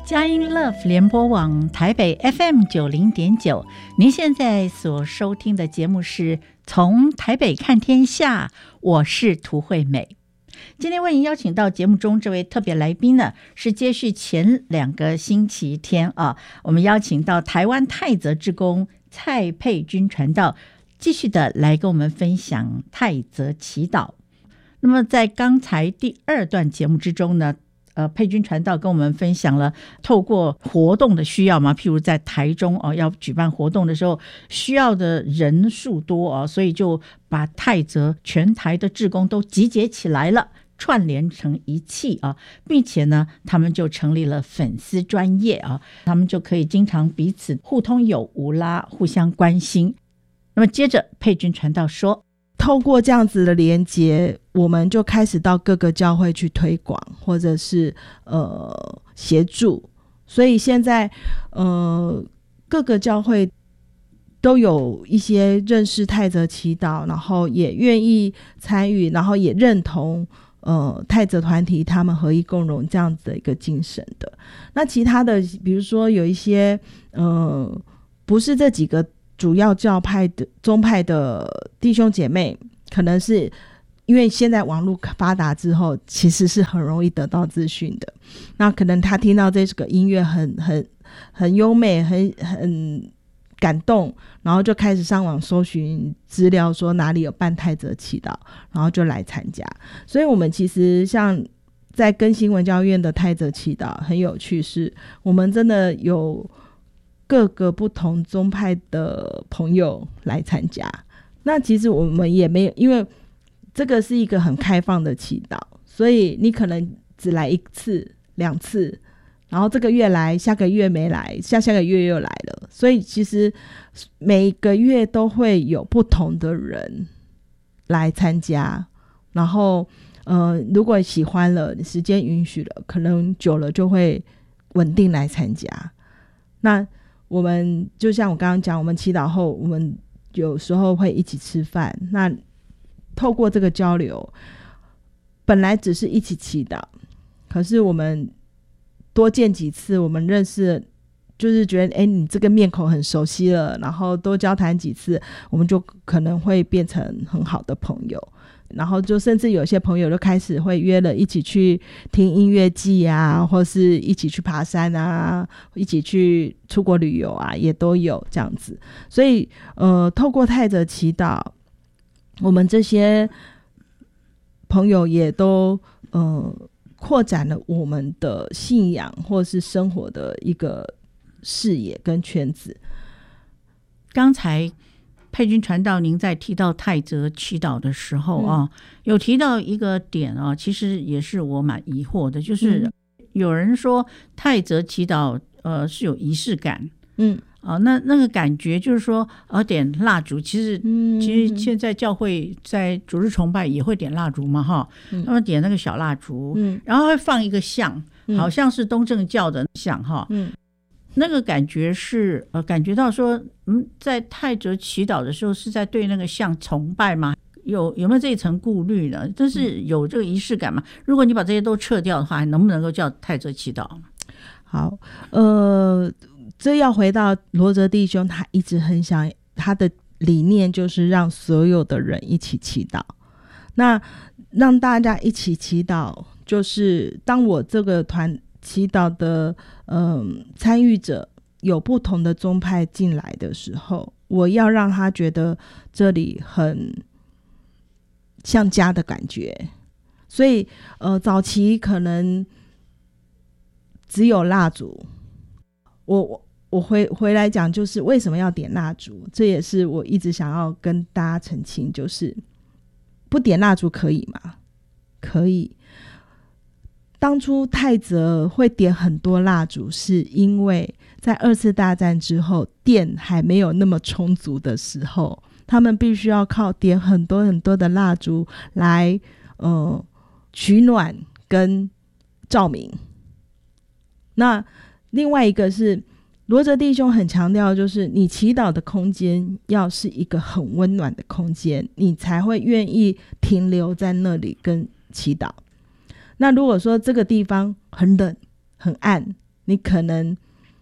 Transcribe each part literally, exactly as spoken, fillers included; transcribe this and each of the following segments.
佳音 Love 联播网台北 F M 九零点九，您现在所收听的节目是从台北看天下，我是涂惠美。今天为您邀请到节目中这位特别来宾呢，是接续前两个星期天啊，我们邀请到台湾泰泽志工蔡佩君传道，继续的来跟我们分享泰泽祈祷。那么在刚才第二段节目之中呢，呃，佩君传道跟我们分享了透过活动的需要嘛，譬如在台中哦，要举办活动的时候，需要的人数多哦，所以就把泰泽全台的志工都集结起来了，串联成一气啊，并且呢，他们就成立了粉丝专页啊，他们就可以经常彼此互通有无啦，互相关心。那么接着佩君传道说， 透过这样子的连结，我们就开始到各个教会去推广，或者是呃协助。所以现在呃各个教会都有一些认识泰泽祈祷，然后也愿意参与，然后也认同呃泰泽团体他们合一共荣这样子的一个精神的。那其他的比如说有一些呃不是这几个主要教派的宗派的弟兄姐妹，可能是因为现在网络发达之后，其实是很容易得到资讯的。那可能他听到这个音乐很很很优美，很很感动，然后就开始上网搜寻资料，说哪里有办泰泽祈祷，然后就来参加。所以我们其实像在更新文教院的泰泽祈祷很有趣，是我们真的有各个不同宗派的朋友来参加。那其实我们也没有，因为这个是一个很开放的祈祷，所以你可能只来一次两次，然后这个月来，下个月没来，下下个月又来了，所以其实每个月都会有不同的人来参加。然后呃，如果喜欢了，时间允许了，可能久了就会稳定来参加。那我们就像我刚刚讲，我们祈祷后我们有时候会一起吃饭，那透过这个交流，本来只是一起祈祷，可是我们多见几次，我们认识，就是觉得哎，你这个面孔很熟悉了，然后多交谈几次，我们就可能会变成很好的朋友。然后就甚至有些朋友就开始会约了一起去听音乐季啊，或是一起去爬山啊，一起去出国旅游啊，也都有这样子。所以呃，透过泰泽祈祷，我们这些朋友也都呃扩展了我们的信仰或是生活的一个视野跟圈子。 刚才佩君传道您在提到泰泽祈祷的时候啊、嗯，有提到一个点啊，其实也是我蛮疑惑的，就是有人说泰泽祈祷呃是有仪式感，嗯啊，那那个感觉就是说呃点蜡烛，其实、嗯、其实现在教会在主日崇拜也会点蜡烛嘛哈，他、嗯、们点那个小蜡烛、嗯，然后会放一个像，好像是东正教的像哈，嗯。那个感觉是呃，感觉到说，嗯，在泰泽祈祷的时候是在对那个像崇拜吗？有有没有这一层顾虑呢？这是有这个仪式感吗？如果你把这些都撤掉的话，能不能够叫泰泽祈祷？ 好，呃，这要回到罗泽弟兄，他一直很想，他的理念就是让所有的人一起祈祷。那让大家一起祈祷，就是当我这个团祈祷的嗯参与者有不同的宗派进来的时候，我要让他觉得这里很像家的感觉。所以呃早期可能只有蜡烛，我我我回回来讲，就是为什么要点蜡烛，这也是我一直想要跟大家澄清，就是不点蜡烛可以吗？可以。当初泰泽会点很多蜡烛，是因为在二次大战之后，电还没有那么充足的时候，他们必须要靠点很多很多的蜡烛来呃取暖跟照明。那另外一个是罗泽弟兄很强调，就是你祈祷的空间要是一个很温暖的空间，你才会愿意停留在那里跟祈祷。那如果说这个地方很冷很暗， 你可能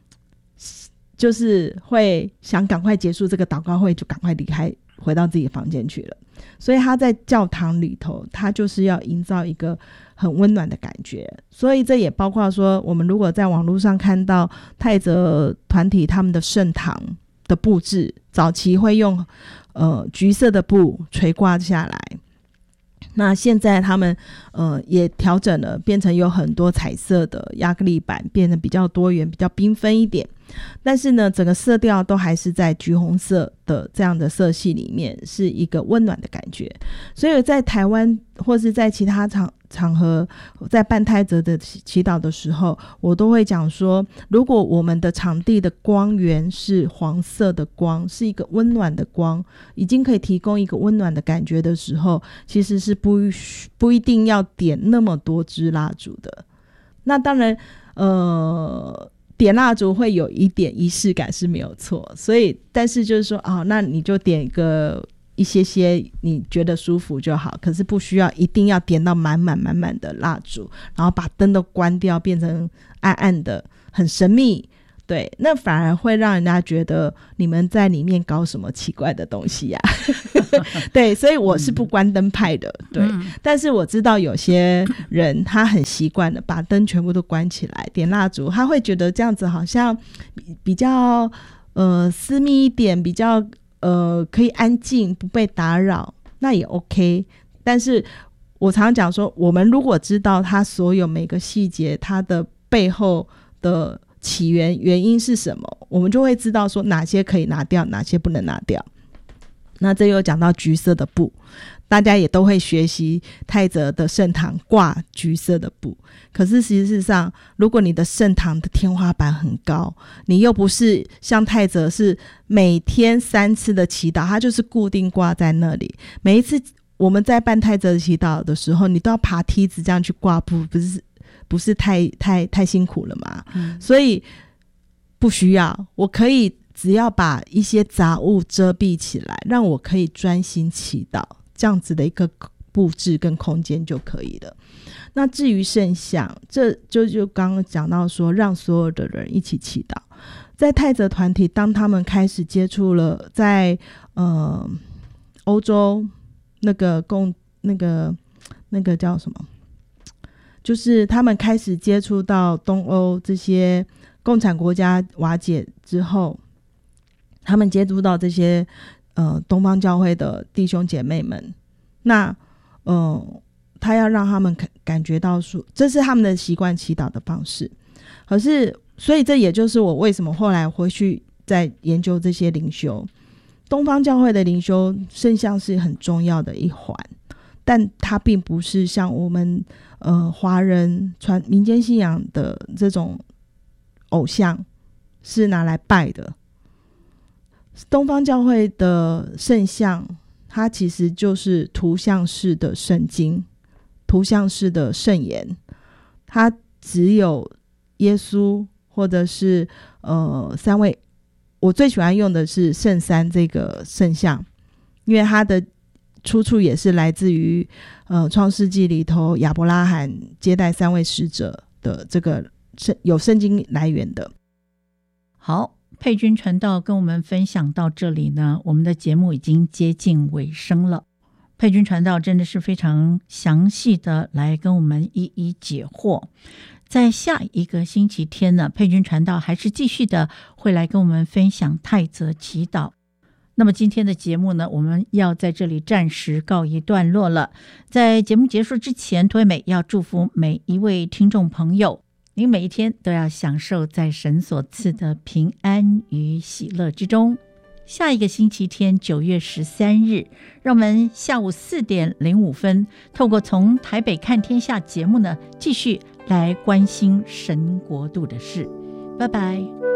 就是会想赶快结束这个祷告会，就赶快离开，回到自己的房间去了。所以他在教堂里头，他就是要营造一个很温暖的感觉。所以这也包括说，我们如果在网络上看到泰泽团体他们的圣堂的布置，早期会用呃橘色的布垂挂下来，那现在他们呃也调整了，变成有很多彩色的亚克力板，变得比较多元，比较缤纷一点。但是呢，整个色调都还是在橘红色的这样的色系里面，是一个温暖的感觉。所以在台湾或是在其他场场合，在办泰泽的祈祷的时候，我都会讲说，如果我们的场地的光源是黄色的光，是一个温暖的光，已经可以提供一个温暖的感觉的时候，其实是不不一定要点那么多支蜡烛的。那当然呃点蜡烛会有一点仪式感是没有错，所以但是就是说哦，那你就点个一些些你觉得舒服就好，可是不需要一定要点到满满满满的蜡烛，然后把灯都关掉，变成暗暗的很神秘。对，那反而会让人家觉得你们在里面搞什么奇怪的东西呀、啊？对，所以我是不关灯派的。对、嗯，但是我知道有些人他很习惯的把灯全部都关起来，点蜡烛，他会觉得这样子好像比较呃私密一点，比较呃可以安静不被打扰，那也 OK。但是我常常讲说，我们如果知道他所有每个细节，他的背后的起源原因是什么，我们就会知道说哪些可以拿掉，哪些不能拿掉。那这又讲到橘色的布，大家也都会学习泰泽的圣堂挂橘色的布，可是实际上如果你的圣堂的天花板很高，你又不是像泰泽是每天三次的祈祷，它就是固定挂在那里，每一次我们在办泰泽的祈祷的时候，你都要爬梯子这样去挂布，不是不是太太太辛苦了嘛、嗯、所以不需要，我可以只要把一些杂物遮蔽起来，让我可以专心祈祷，这样子的一个布置跟空间就可以了。那至于圣像，这就就刚刚讲到说让所有的人一起祈祷。在泰泽团体当他们开始接触了在呃欧洲那个共那个那个叫什么，就是他们开始接触到东欧这些共产国家瓦解之后，他们接触到这些呃东方教会的弟兄姐妹们，那呃他要让他们感觉到说这是他们的习惯祈祷的方式。可是所以这也就是我为什么后来回去在研究这些灵修，东方教会的灵修圣像是很重要的一环，但它并不是像我们呃华人传民间信仰的这种偶像是拿来拜的。东方教会的圣像它其实就是图像式的圣经，图像式的圣言，它只有耶稣或者是呃三位，我最喜欢用的是圣三这个圣像，因为它的出处也是来自于呃创世纪里头亚伯拉罕接待三位使者的这个有圣经来源的。 好，佩君传道跟我们分享到这里呢，我们的节目已经接近尾声了。佩君传道真的是非常详细的来跟我们一一解惑。在下一个星期天呢，佩君传道还是继续的会来跟我们分享泰泽祈祷。那么今天的节目呢，我们要在这里暂时告一段落了。在节目结束之前，涂惠美要祝福每一位听众朋友，您每一天都要享受在神所赐的平安与喜乐之中。下一个星期天九月十三日，让我们下午四点零五分透过从台北看天下节目呢，继续来关心神国度的事。拜拜。